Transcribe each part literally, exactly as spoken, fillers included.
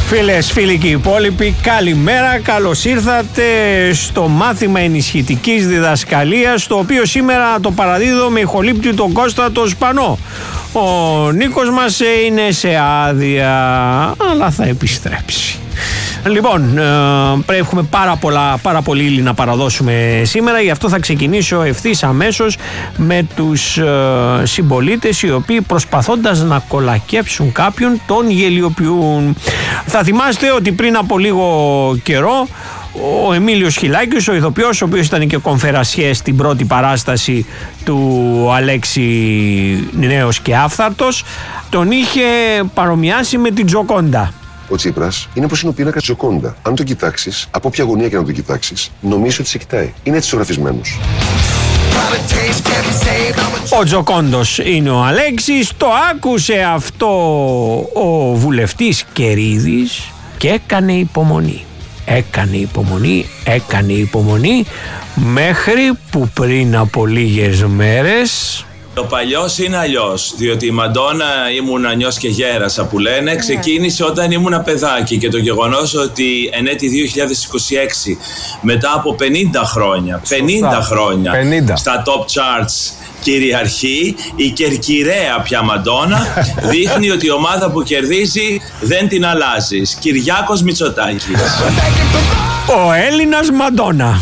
Φίλες, φίλοι και οι υπόλοιποι, καλημέρα, καλώς ήρθατε στο μάθημα ενισχυτικής διδασκαλίας, το οποίο σήμερα το παραδίδω με ηχολήπτη τον Κώστα το Σπανό. Ο Νίκος μας είναι σε άδεια, αλλά θα επιστρέψει. Λοιπόν, πρέπει έχουμε πάρα, πολλά, πάρα πολύ ύλη να παραδώσουμε σήμερα, γι' αυτό θα ξεκινήσω ευθύς αμέσως με τους ε, συμπολίτες οι οποίοι προσπαθώντας να κολακέψουν κάποιον τον γελιοποιούν. Θα θυμάστε ότι πριν από λίγο καιρό ο Εμίλιος Χιλάκης, ο ηθοποιός, ο οποίος ήταν και κονφερασιέ στην πρώτη παράσταση του Αλέξη Νέος και Άφθαρτος, τον είχε παρομοιάσει με την Τζοκόντα. Ο Τσίπρας είναι όπως είναι ο πίνακας Τζοκόντα. Αν τον κοιτάξεις, από όποια γωνία και να τον κοιτάξεις, νομίζεις ότι σε κοιτάει. Είναι έτσι ζωγραφισμένος. Ο Τζοκόντος είναι ο Αλέξης. Το άκουσε αυτό ο βουλευτής Κερίδης και έκανε υπομονή. Έκανε υπομονή, έκανε υπομονή μέχρι που πριν από λίγες μέρες... Το παλιός είναι αλλιώς, διότι η Μαντόνα ήμουν νιός και γέρασα που λένε, ξεκίνησε όταν ήμουν παιδάκι και το γεγονός ότι εν έτη δύο χιλιάδες είκοσι έξι, μετά από πενήντα χρόνια, πενήντα χρόνια πενήντα στα top charts κυριαρχεί η κερκυραία πια Μαντόνα, δείχνει ότι η ομάδα που κερδίζει δεν την αλλάζεις. Κυριάκος Μητσοτάκης. Ο Έλληνας Μαντόνα.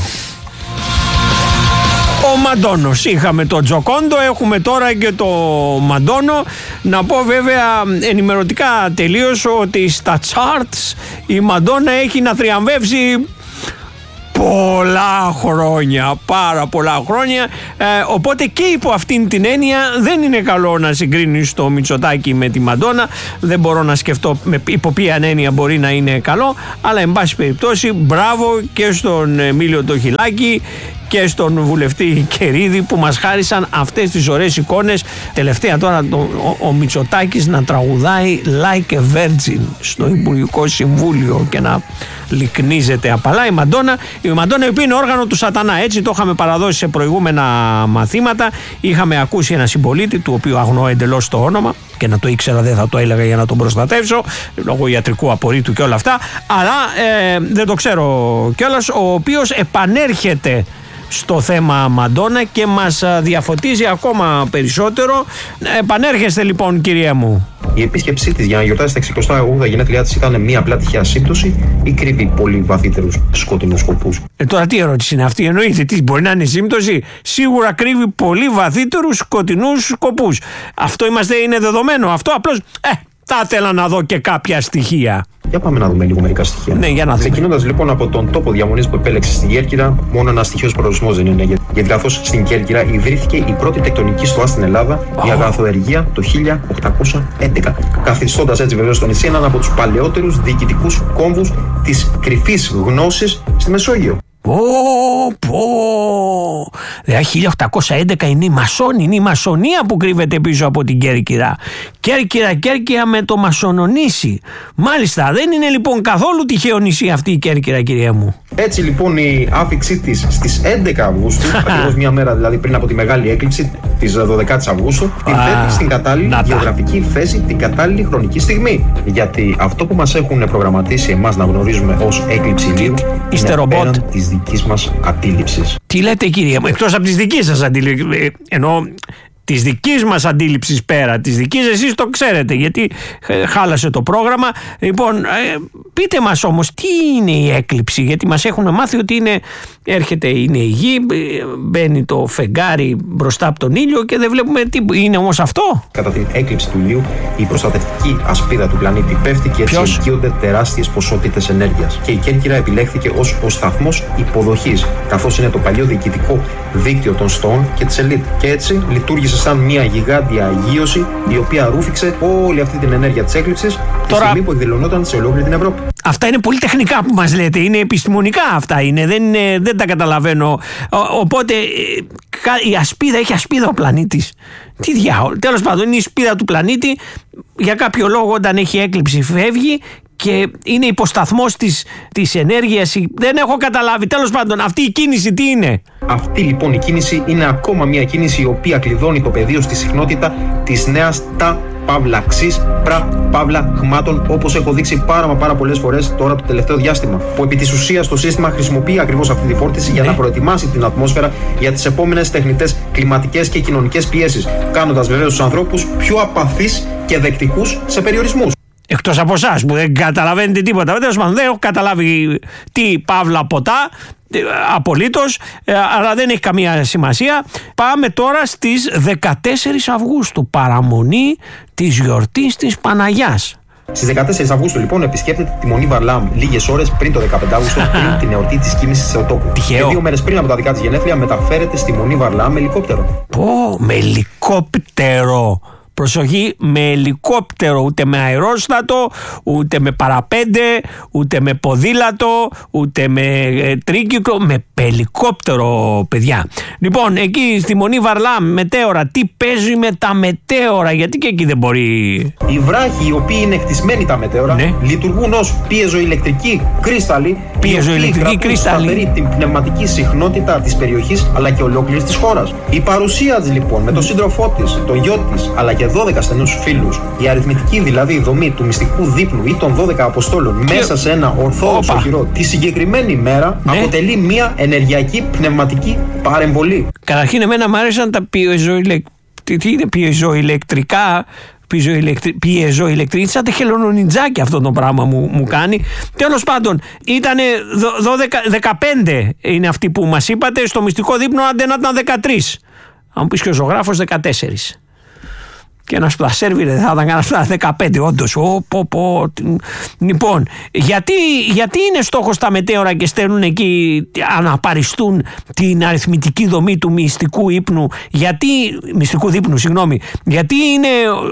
Ο Μαντόνος. Είχαμε το Τζοκόντο, έχουμε τώρα και το Μαντόνο. Να πω βέβαια ενημερωτικά τελείως ότι στα charts η Μαντόνα έχει να θριαμβεύσει πολλά χρόνια, πάρα πολλά χρόνια, ε, οπότε και υπό αυτήν την έννοια δεν είναι καλό να συγκρίνεις το Μητσοτάκη με τη Μαντόνα. Δεν μπορώ να σκεφτώ με υπό ποια έννοια μπορεί να είναι καλό, αλλά εν πάση περιπτώσει μπράβο και στον Εμίλιο το Χιλάκη και στον βουλευτή Κερίδη που μας χάρισαν αυτές τις ωραίες εικόνες. Τελευταία τώρα το, ο, ο Μητσοτάκης να τραγουδάει Like a Virgin στο Υπουργικό Συμβούλιο και να λυκνίζεται απαλά. Η Μαντόνα, η Μαντόνα η οποία είναι όργανο του σατανά, έτσι το είχαμε παραδώσει σε προηγούμενα μαθήματα. Είχαμε ακούσει ένα συμπολίτη του οποίου αγνοώ εντελώς το όνομα και να το ήξερα δεν θα το έλεγα για να τον προστατεύσω λόγω ιατρικού απορρίτου και όλα αυτά, αλλά ε, δεν το ξέρω κιόλας, ο οποίος επανέρχεται στο θέμα Μαντόνα και μας διαφωτίζει ακόμα περισσότερο. Επανέρχεστε λοιπόν, κυρία μου. Η επίσκεψή της για να γιορτάσει τα εξηκοστά ογδόντα γενέθλιά της ήταν μια απλά τυχαία σύμπτωση ή κρύβει πολύ βαθύτερους σκοτεινούς σκοπούς? Ε, τώρα τι ερώτηση είναι αυτή, εννοείται, τι μπορεί να είναι σύμπτωση? Σίγουρα κρύβει πολύ βαθύτερους σκοτεινούς σκοπούς. Αυτό είμαστε, είναι δεδομένο. Αυτό απλώς ε, θα ήθελα να δω και κάποια στοιχεία. Για πάμε να δούμε λίγο μερικά στοιχεία. Ναι, για να δούμε. Ξεκινώντας λοιπόν από τον τόπο διαμονής που επέλεξε στην Κέρκυρα, μόνο ένα στοιχείος προορισμός δεν είναι. Γιατί καθώς στην Κέρκυρα ιδρύθηκε η πρώτη τεκτονική στοά στην Ελλάδα, oh. η αγαθοεργία το χίλια οκτακόσια έντεκα. Καθιστώντας έτσι βεβαίως το νησί έναν από τους παλαιότερους διοικητικούς κόμβους της κρυφής γνώσης στη Μεσόγειο. Πω πω, δηλαδή χίλια οκτακόσια έντεκα είναι η μασόνη, είναι η μασονία που κρύβεται πίσω από την Κέρκυρα. Κέρκυρα, Κέρκυρα με το μασονονήσι. Μάλιστα, δεν είναι λοιπόν καθόλου τυχαίο νησί αυτή η Κέρκυρα, κυρία μου. Έτσι λοιπόν η άφηξή της στις έντεκα Αυγούστου, ακριβώς μια μέρα δηλαδή πριν από τη μεγάλη έκλειψη της δωδεκάτης Αυγούστου, την θέτει στην κατάλληλη γεωγραφική θέση, την κατάλληλη χρονική στιγμή. Γιατί αυτό που μας έχουν προγραμματίσει εμάς να γνωρίζουμε ως έκλειψη ηλίου είναι πέραν της δικής μας αντίληψης. Τι λέτε, κυρία μου, εκτός από τις δικές σας αντίληψης, ενώ της δικής μας αντίληψης πέρα, της δικής εσείς το ξέρετε γιατί χάλασε το πρόγραμμα. Λοιπόν, ε, πείτε μας όμως τι είναι η έκλειψη, γιατί μας έχουν μάθει ότι είναι, έρχεται, είναι η γη, μπαίνει το φεγγάρι μπροστά από τον ήλιο και δεν βλέπουμε τι είναι όμως αυτό. Κατά την έκλειψη του ηλίου η προστατευτική ασπίδα του πλανήτη πέφτει και έτσι ελκύονται τεράστιες ποσότητες ενέργειας. Και η Κέρκυρα επιλέχθηκε ως ο σταθμός υποδοχής, καθώς είναι το παλιό διοικητικό δίκτυο των στόων και της ελίτ. Και έτσι λειτουργήσε σαν μια γιγάντια αγίωση η οποία ρούφηξε όλη αυτή την ενέργεια της έκλειψης τη στιγμή που εκδηλωνόταν σε ολόκληρη την Ευρώπη. Αυτά είναι πολύ τεχνικά που μας λέτε, είναι επιστημονικά αυτά, είναι, δεν, είναι, δεν τα καταλαβαίνω. Ο, οπότε η ασπίδα, έχει ασπίδα ο πλανήτης. Τι διάολο, τέλος πάντων είναι η ασπίδα του πλανήτη, για κάποιο λόγο όταν έχει έκλειψη φεύγει και είναι υποσταθμός της, της ενέργειας. Δεν έχω καταλάβει. Τέλος πάντων, αυτή η κίνηση τι είναι? Αυτή λοιπόν η κίνηση είναι ακόμα μια κίνηση η οποία κλειδώνει το πεδίο στη συχνότητα της νέας τα παύλα ξύς, πρα, παύλα χμάτων, όπως έχω δείξει πάρα μα πάρα πολλές φορές τώρα το τελευταίο διάστημα. Που επί της ουσίας το σύστημα χρησιμοποιεί ακριβώς αυτή τη φόρτιση για να προετοιμάσει την ατμόσφαιρα για τις επόμενες τεχνητές κλιματικές και κοινωνικές πιέσεις, κάνοντας βεβαίως τους ανθρώπους πιο απαθείς και δεκτικούς σε περιορισμούς. Εκτός από εσάς που δεν καταλαβαίνετε τίποτα. Δεν έχω καταλάβει τι παύλα ποτά, απολύτως, αλλά δεν έχει καμία σημασία. Πάμε τώρα στις δεκατέσσερις Αυγούστου, παραμονή της γιορτής της Παναγιάς. Στις δεκατέσσερις Αυγούστου, λοιπόν, επισκέπτεται τη Μονή Βαρλάμ λίγες ώρες πριν το δεκαπέντε Αυγούστου, πριν την εορτή της κοίμησης της Θεοτόκου. Τυχαίο. Και δύο μέρες πριν από τα δικά της γενέθλια μεταφέρεται στη Μονή Βαρλάμ με ελικόπτερο. Πω, με ελικόπτερο. Προσοχή, με ελικόπτερο, ούτε με αερόστατο, ούτε με παραπέντε, ούτε με ποδήλατο, ούτε με ε, τρίκυκλο, με ελικόπτερο, παιδιά. Λοιπόν, εκεί στη Μονή Βαρλάμ, μετέωρα, τι παίζει με τα μετέωρα, γιατί και εκεί δεν μπορεί. Οι βράχοι, οι οποίοι είναι χτισμένοι τα μετέωρα, ναι, λειτουργούν ως πίεζοηλεκτρικοί κρίσταλλοι, πίεζοηλεκτρικοί κρίσταλλοι, σταθερή την πνευματική συχνότητα της περιοχής αλλά και ολόκληρης της χώρας. Η παρουσία της, λοιπόν, με τον σύντροφό της, τον γιο της, αλλά και δώδεκα στενούς φίλους, η αριθμητική δηλαδή δομή του μυστικού δείπνου ή των δώδεκα αποστόλων και μέσα σε ένα ορθόδοξο χειρό τη συγκεκριμένη μέρα, ναι, αποτελεί μια ενεργειακή πνευματική παρεμβολή. Καταρχήν, εμένα μου άρεσαν τα πιεζοηλεκτρικά. Τι είναι πιεζοηλεκτρικά, πιεζοηλεκτρική, σαν τεχελονονιτζάκι αυτό το πράγμα μου, μου κάνει. Τέλος πάντων, ήταν δώδεκα, δεκαπέντε είναι αυτοί που μας είπατε, στο μυστικό δείπνο άντε να ήταν δεκατρείς. Αν μου πεις και ο ζωγράφος δεκατέσσερις. Και ένας πλασέρβι δεν θα ήταν κανένα δεκαπέντε, όντως. Ω, πω, πω. Λοιπόν, γιατί, γιατί είναι στόχος τα μετέωρα και στέλνουν εκεί, αναπαριστούν την αριθμητική δομή του μυστικού ύπνου, γιατί, μυστικού δείπνου, συγγνώμη, γιατί είναι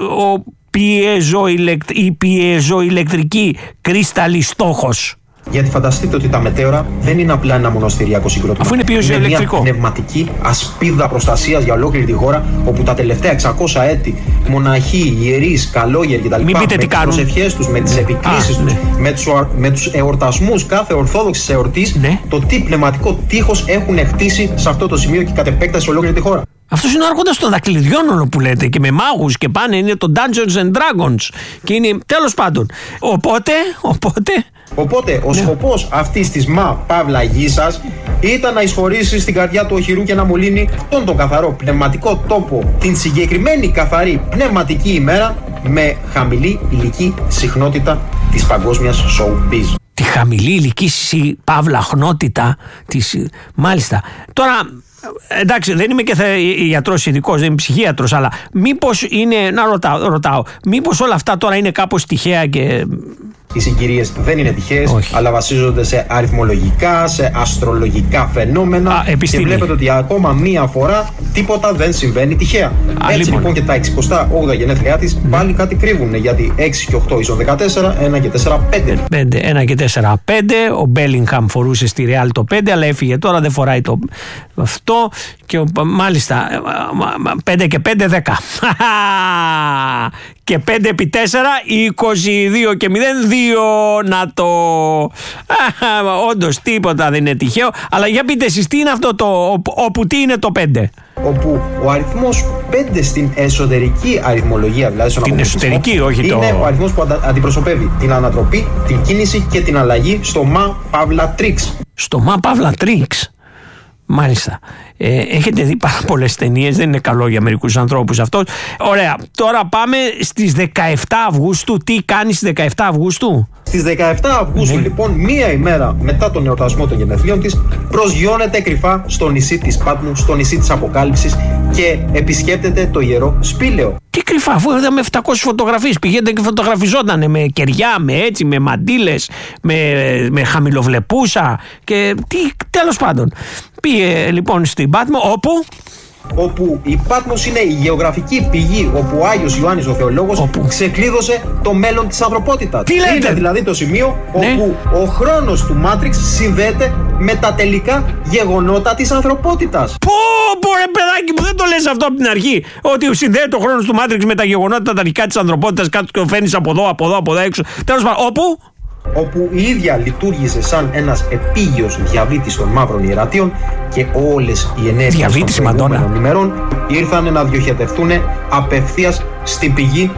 ο πιεζοηλεκτ, η πιεζοηλεκτρική κρίσταλλη στόχος. Γιατί φανταστείτε ότι τα μετέωρα δεν είναι απλά ένα μοναστηριακό συγκρότημα. Αφού είναι πιεζοηλεκτρικό. Είναι μια πνευματική ασπίδα προστασίας για ολόκληρη τη χώρα, όπου τα τελευταία εξακόσια έτη μοναχοί, ιερείς, καλόγεροι κτλ. Με τις προσευχές τους, με τις εκκλήσεις τους, ναι, με τους, με τους εορτασμούς κάθε ορθόδοξης εορτής, ναι, το τι πνευματικό τείχος έχουν χτίσει σε αυτό το σημείο και κατ' επέκταση σε ολόκληρη τη χώρα. Αυτός είναι ο άρχοντας των δακτυλιδιών, που λέτε, και με μάγους και πάνε, είναι το Dungeons and Dragons. Και είναι, τέλος πάντων. Οπότε, οπότε. Οπότε, ο, ναι, σκοπός αυτής της μα παύλα γης ήταν να εισχωρήσει στην καρδιά του οχυρού και να μολύνει αυτόν τον καθαρό πνευματικό τόπο την συγκεκριμένη καθαρή πνευματική ημέρα με χαμηλή υλική συχνότητα της παγκόσμιας showbiz. Τη χαμηλή υλική παύλα χνότητα της. Μάλιστα. Τώρα, εντάξει, δεν είμαι και ιατρός ειδικός, δεν είμαι ψυχίατρος, αλλά μήπως είναι, να ρωτάω, ρωτάω, μήπως όλα αυτά τώρα είναι κάπως τυχαία και... Οι συγκυρίες δεν είναι τυχαίες, όχι, αλλά βασίζονται σε αριθμολογικά, σε αστρολογικά φαινόμενα. Α, και βλέπετε ότι ακόμα μία φορά τίποτα δεν συμβαίνει τυχαία. Α, Έτσι λοιπόν, λοιπόν και τα εξηκοστά όγδοα γενέθλιά της, ναι, πάλι κάτι κρύβουν, γιατί έξι και οκτώ ίσον δεκατέσσερα, ένα και τέσσερα πέντε. ένα και τέσσερα πέντε, ο Μπέλιγχαμ φορούσε στη Ρεάλ το πέντε, αλλά έφυγε τώρα, δεν φοράει το αυτό. Και ο, μάλιστα πέντε και πέντε δέκα. Και πέντε επί τέσσερα είκοσι δύο και μηδέν δύο. Να το. Όντως τίποτα δεν είναι τυχαίο. Αλλά για πείτε εσείς, τι είναι αυτό το, όπου τι είναι το πέντε? Όπου ο αριθμός πέντε στην εσωτερική αριθμολογία, δηλαδή στον την εσωτερική, όχι είναι το... είναι ο αριθμός που αντα, αντιπροσωπεύει την ανατροπή, την κίνηση και την αλλαγή στο μα παύλα τρίξ. Στο μα παύλα τρίξ. Μάλιστα. Ε, έχετε δει πάρα πολλές ταινίες, δεν είναι καλό για μερικούς ανθρώπους αυτό. Ωραία. Τώρα πάμε στις δεκαεφτά Αυγούστου. Τι κάνει στις δεκαεφτά Αυγούστου? Στις δεκαεφτά Αυγούστου, ναι, λοιπόν, μία ημέρα μετά τον εορτασμό των γενεθλίων της, προσγειώνεται κρυφά στο νησί της Πάτμου, στο νησί της Αποκάλυψης και επισκέπτεται το ιερό σπήλαιο. Τι κρυφά, αφού είδαμε επτακόσιες φωτογραφίες, πηγαίνετε και φωτογραφιζόταν με κεριά, με έτσι, με μαντήλες, με, με χαμηλοβλεπούσα και τι, τέλος πάντων. Πήγε λοιπόν στην Πάτμο, όπου... όπου η Πάτμος είναι η γεωγραφική πηγή όπου ο Άγιος Ιωάννης ο Θεολόγος όπου ξεκλείδωσε το μέλλον της ανθρωπότητας. Τι λέτε? Είναι δηλαδή το σημείο, ναι, όπου ο χρόνος του Μάτριξ συνδέεται με τα τελικά γεγονότα της ανθρωπότητας. Πω πω ρε παιδάκι μου, δεν το λες αυτό από την αρχή, ότι συνδέεται ο χρόνος του Μάτριξ με τα γεγονότα τα τελικά της ανθρωπότητας, κάτι το φαίνεις από εδώ, από εδώ, από εδώ έξω. Τέλος πάντων, όπου... όπου η ίδια λειτουργήσε σαν ένας επίγειος διαβήτης των μαύρων ιερατείων και όλες οι ενέργειες των προηγούμενων ημερών ήρθαν να διοχετευτούν απευθείας στην πηγή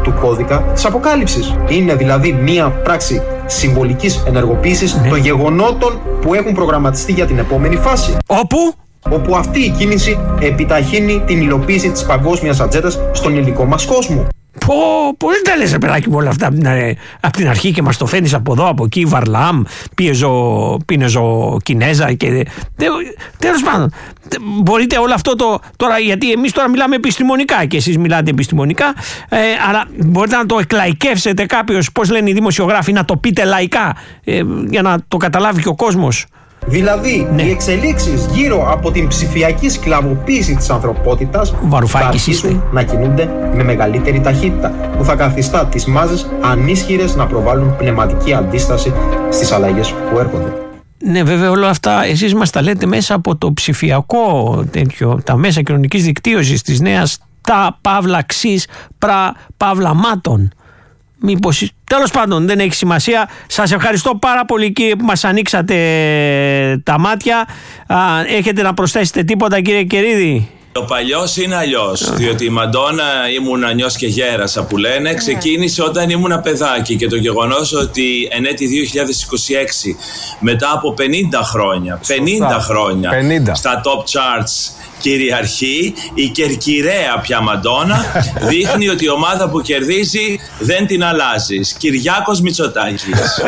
του κώδικα της αποκάλυψης. Είναι δηλαδή μία πράξη συμβολικής ενεργοποίησης ναι. των γεγονότων που έχουν προγραμματιστεί για την επόμενη φάση. Όπου? Όπου αυτή η κίνηση επιταχύνει την υλοποίηση της παγκόσμιας ατζέντας στον υλικό μας κόσμο. Πω, πώς τα λες, παιδάκι μου, όλα αυτά από την αρχή και μας το φαίνεις από εδώ, από εκεί, Βαρλάμ, πίεζο, πίνεζο Κινέζα και τέλος πάντων. Μπορείτε όλο αυτό το, τώρα, γιατί εμείς τώρα μιλάμε επιστημονικά και εσείς μιλάτε επιστημονικά, ε, αλλά μπορείτε να το εκλαϊκεύσετε κάποιος, πώς λένε οι δημοσιογράφοι, να το πείτε λαϊκά, ε, για να το καταλάβει και ο κόσμος. Δηλαδή, ναι. οι εξελίξεις γύρω από την ψηφιακή σκλαβοποίηση της ανθρωπότητας θα αρχίσουν να κινούνται με μεγαλύτερη ταχύτητα, που θα καθιστά τις μάζες ανίσχυρες να προβάλλουν πνευματική αντίσταση στις αλλαγές που έρχονται. Ναι, βέβαια, όλα αυτά εσείς μας τα λέτε μέσα από το ψηφιακό τέτοιο, τα μέσα κοινωνικής δικτύωσης της νέας τα παύλα ξύς πρα παύλα μάτων. Μήπως, τέλος πάντων, δεν έχει σημασία. Σας ευχαριστώ πάρα πολύ, κύριε, που μας ανοίξατε τα μάτια. Α, έχετε να προσθέσετε τίποτα, κύριε Κερίδη? Το παλιός είναι αλλιώς, διότι η Μαντόνα, ήμουν νιός και γέρασα που λένε, ξεκίνησε όταν ήμουν παιδάκι, και το γεγονός ότι εν έτη δύο χιλιάδες είκοσι έξι, μετά από πενήντα χρόνια, πενήντα χρόνια πενήντα. Στα top charts κυριαρχεί η κερκυραία πια Μαντόνα, δείχνει ότι η ομάδα που κερδίζει δεν την αλλάζεις. Κυριάκος Μητσοτάκης.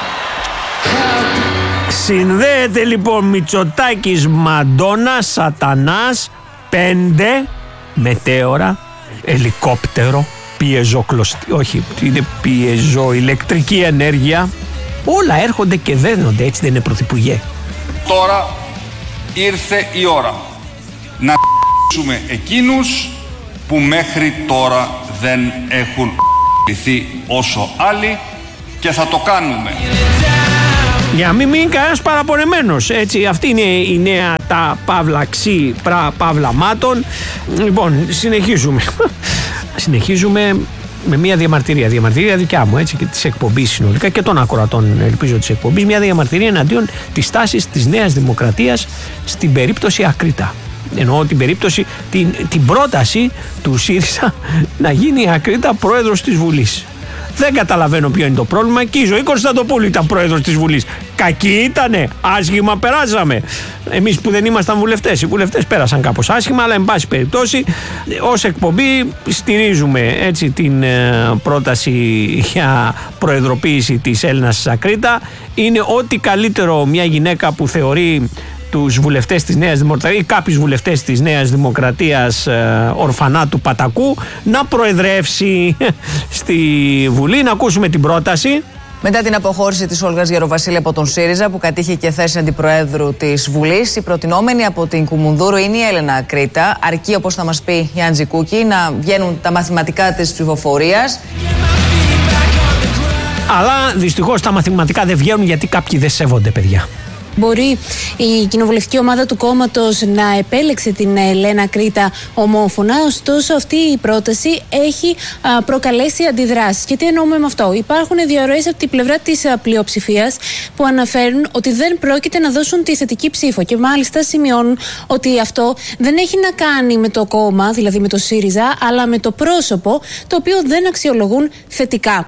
Συνδέεται λοιπόν Μητσοτάκης, Μαντόνα, Σατανάς, πέντε, μετέωρα, ελικόπτερο, πιεζοκλωστή, όχι, είναι πιεζοηλεκτρική ενέργεια. Όλα έρχονται και δένονται, έτσι δεν είναι, Πρωθυπουργέ? Τώρα ήρθε η ώρα να χ***σουμε εκείνους που μέχρι τώρα δεν έχουν χ***ηθεί όσο άλλοι, και θα το κάνουμε. Για να μην μείνει κανένας παραπονεμένος, έτσι, αυτή είναι η νέα τα παύλα ξύ πρα παύλα μάτων. Λοιπόν, συνεχίζουμε. συνεχίζουμε με μια διαμαρτυρία, διαμαρτυρία δικιά μου, έτσι, και της εκπομπής συνολικά και των ακροατών, ελπίζω, της εκπομπής, μια διαμαρτυρία εναντίον της στάσης της Νέας Δημοκρατίας στην περίπτωση Ακρίτα. Εννοώ την περίπτωση, την, την πρόταση του ΣΥΡΙΖΑ να γίνει η Ακρίτα πρόεδρος της Βουλής. Δεν καταλαβαίνω ποιο είναι το πρόβλημα. Και η Ζωή Κωνσταντοπούλου ήταν πρόεδρος της Βουλής. Κακοί ήτανε, άσχημα περάσαμε. Εμείς που δεν ήμασταν βουλευτές, οι βουλευτές πέρασαν κάπως άσχημα, αλλά εν πάση περιπτώσει, ως εκπομπή στηρίζουμε, έτσι, την ε, πρόταση για προεδροποίηση της Έλληνας της Ακρίτα. Είναι ό,τι καλύτερο μια γυναίκα που θεωρεί τους βουλευτές της Νέας Δημοκρατίας ή κάποιους βουλευτές της Νέας Δημοκρατίας ε, ορφανά του Πατακού να προεδρεύσει στη Βουλή. Να ακούσουμε την πρόταση. Μετά την αποχώρηση της Όλγας Γεροβασίλη από τον ΣΥΡΙΖΑ, που κατήχε και θέση αντιπροέδρου της Βουλής, η προτινόμενη από την Κουμουνδούρου είναι η Έλενα Ακρίτα. Αρκεί, όπως θα μας πει η Άντζη Κούκη, να βγαίνουν τα μαθηματικά της ψηφοφορίας. Αλλά δυστυχώς τα μαθηματικά δεν βγαίνουν, γιατί κάποιοι δεν σέβονται, παιδιά. Μπορεί η κοινοβουλευτική ομάδα του κόμματος να επέλεξε την Έλενα Ακρίτα ομόφωνα, ωστόσο αυτή η πρόταση έχει α, προκαλέσει αντιδράσεις. Και τι εννοούμε με αυτό? Υπάρχουν διαρροές από την πλευρά της πλειοψηφίας που αναφέρουν ότι δεν πρόκειται να δώσουν τη θετική ψήφο, και μάλιστα σημειώνουν ότι αυτό δεν έχει να κάνει με το κόμμα, δηλαδή με το ΣΥΡΙΖΑ, αλλά με το πρόσωπο, το οποίο δεν αξιολογούν θετικά.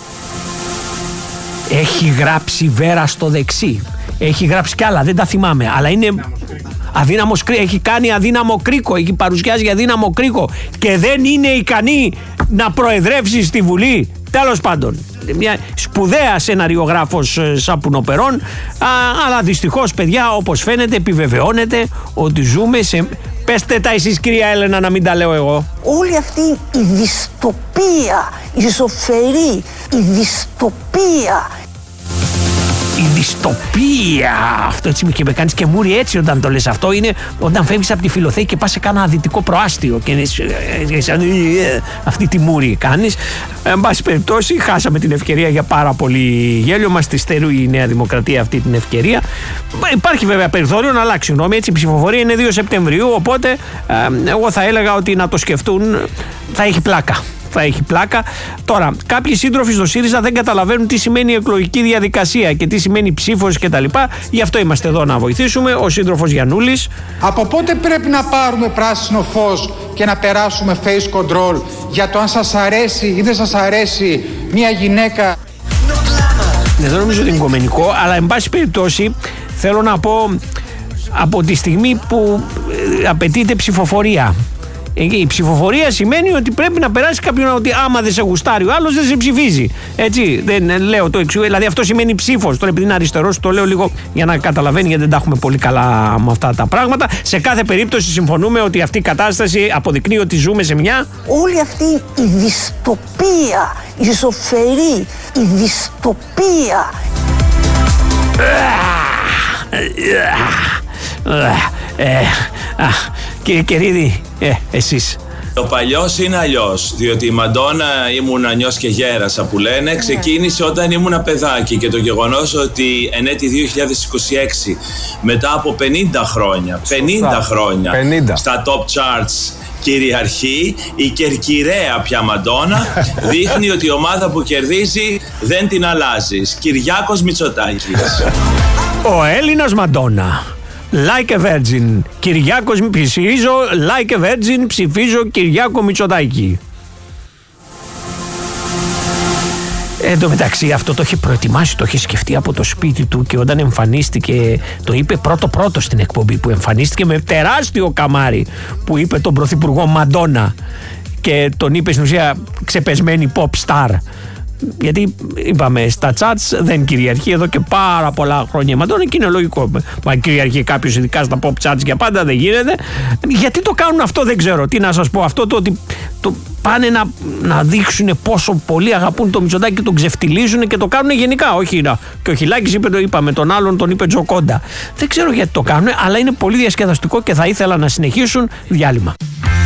Έχει γράψει Βέρα στο δεξί. Έχει γράψει κι άλλα, δεν τα θυμάμαι, αλλά είναι αδύναμος κρίκο. Έχει κάνει αδύναμο κρίκο, έχει παρουσιάσει για αδύναμο κρίκο και δεν είναι ικανή να προεδρεύσει στη Βουλή. Τέλος πάντων, μια σπουδαία σεναριογράφος σαπουνοπερών, αλλά δυστυχώς, παιδιά, όπως φαίνεται, επιβεβαιώνεται ότι ζούμε σε... Πέστε τα εσείς, κυρία Έλενα, να μην τα λέω εγώ. Όλη αυτή η δυστοπία, η ζωφερή, η δυστοπία. Η δυστοπία. Αυτό έτσι με, και με κάνεις και μούρι έτσι όταν το λες αυτό. Είναι όταν φεύγεις από τη Φιλοθέη και πας σε κάνα δυτικό προάστιο και αυτή τη μούρι κάνεις. Εν πάση περιπτώσει, χάσαμε την ευκαιρία για πάρα πολύ γέλιο. Μας τη στερεί η Νέα Δημοκρατία αυτή την ευκαιρία. Υπάρχει βέβαια περιθώριο να αλλάξει γνώμη. Έτσι, η ψηφοφορία είναι δύο Σεπτεμβρίου. Οπότε, ε, εγώ θα έλεγα ότι να το σκεφτούν, θα έχει πλάκα. θα έχει πλάκα. Τώρα, κάποιοι σύντροφοι στο ΣΥΡΙΖΑ δεν καταλαβαίνουν τι σημαίνει η εκλογική διαδικασία και τι σημαίνει ψήφος κτλ. Γι' αυτό είμαστε εδώ να βοηθήσουμε. Ο σύντροφος Γιαννούλης. Από πότε πρέπει να πάρουμε πράσινο φως και να περάσουμε face control για το αν σας αρέσει ή δεν σας αρέσει μια γυναίκα? Δεν νομίζω ότι είναι κομμενικό, αλλά εν πάση περιπτώσει θέλω να πω από τη στιγμή που απαιτείται ψηφοφορία. Η ψηφοφορία σημαίνει ότι πρέπει να περάσει κάποιον, ότι άμα δεν σε γουστάρει ο άλλος δεν σε ψηφίζει. Έτσι, δεν λέω το εξού. Δηλαδή αυτό σημαίνει ψήφος. Τώρα επειδή είναι αριστερός, το λέω λίγο για να καταλαβαίνει, γιατί δεν τα έχουμε πολύ καλά με αυτά τα πράγματα. Σε κάθε περίπτωση συμφωνούμε ότι αυτή η κατάσταση αποδεικνύει ότι ζούμε σε μια. Όλη αυτή η δυστοπία, η ζωφερή, η δυστοπία. Κύριε Κερίδη, ε, εσείς. Το παλιός είναι αλλιώς, διότι η Μαντόνα ήμουν νιός και γέρασα που λένε, ξεκίνησε όταν ήμουν παιδάκι, και το γεγονός ότι εν έτη δύο χιλιάδες είκοσι έξι, μετά από πενήντα χρόνια, πενήντα χρόνια πενήντα. Στα top charts κυριαρχεί η κερκυραία πια Μαντόνα, δείχνει ότι η ομάδα που κερδίζει δεν την αλλάζεις. Κυριάκος Μητσοτάκης. Ο Έλληνας Μαντόνα. Like a virgin. Κυριάκος ψηφίζω, like a virgin, ψηφίζω Κυριάκο Μητσοτάκη. Εν τω μεταξύ αυτό το είχε προετοιμάσει, το είχε σκεφτεί από το σπίτι του, και όταν εμφανίστηκε το είπε πρώτο πρώτο στην εκπομπή που εμφανίστηκε με τεράστιο καμάρι, που είπε τον πρωθυπουργό Μαντόνα και τον είπε στην ουσία ξεπεσμένη pop star. Γιατί είπαμε στα chats δεν κυριαρχεί εδώ και πάρα πολλά χρόνια η Μαντόνα, και είναι λογικό. Μα κυριαρχεί κάποιος ειδικά στα pop chats για πάντα, δεν γίνεται. Γιατί το κάνουν αυτό δεν ξέρω. Τι να σας πω, αυτό το ότι το πάνε να, να δείξουν πόσο πολύ αγαπούν το Μητσοτάκη και τον ξεφτιλίζουν, και το κάνουν γενικά. Όχι, να. Και ο Χιλάκης είπε, το είπαμε, τον άλλον τον είπε Τζοκόντα. Δεν ξέρω γιατί το κάνουν, αλλά είναι πολύ διασκεδαστικό και θα ήθελα να συνεχίσουν. Διάλειμμα.